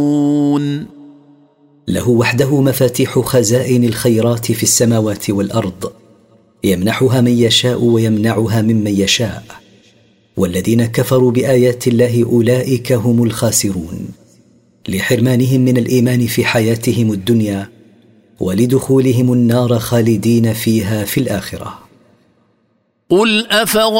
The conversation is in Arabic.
له وحده مفاتيح خزائن الخيرات في السماوات والأرض، يمنحها من يشاء ويمنعها ممن يشاء، والذين كفروا بآيات الله أولئك هم الخاسرون، لحرمانهم من الإيمان في حياتهم الدنيا ولدخولهم النار خالدين فيها في الآخرة. قل